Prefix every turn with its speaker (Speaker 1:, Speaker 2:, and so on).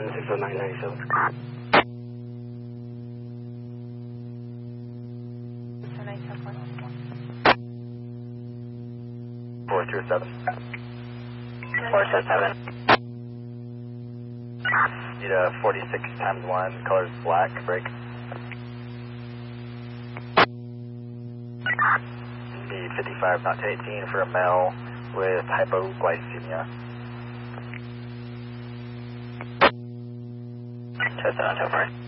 Speaker 1: 60997.
Speaker 2: 437.
Speaker 3: 407.
Speaker 2: Need a 46 times 1, colors black, break. Need 55 knot to 18 for a male with hypoglycemia.
Speaker 3: Just on so far.